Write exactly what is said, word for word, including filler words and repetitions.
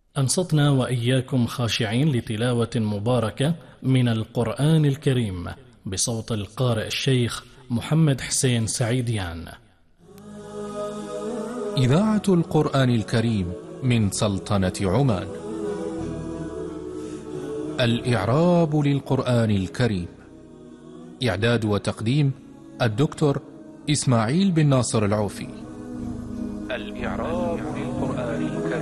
أنصتنا وإياكم خاشعين لتلاوة مباركة من القرآن الكريم بصوت القارئ الشيخ محمد حسين سعيديان. إذاعة القرآن الكريم من سلطنة عمان. الإعراب للقرآن الكريم. إعداد وتقديم الدكتور إسماعيل بن ناصر العوفي. الإعراب